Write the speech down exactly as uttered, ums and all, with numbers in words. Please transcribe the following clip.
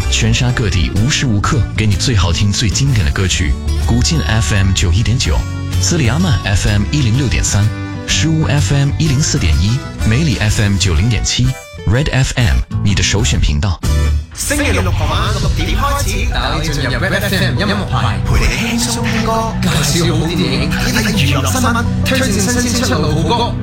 全沙各地无时无刻给你最好听、最经典的歌曲。古晋 F M 九一点九，斯里阿曼 F M 一零六點三，石屋 F M 一零四點一，美里 F M 九零點七 ，Red F M 你的首選頻道。 星期六傍晚六點開始，帶你進入 Red F M 音樂台，陪你輕鬆聽歌，介紹好電影，睇睇娛樂新聞，推薦新鮮出爐好歌。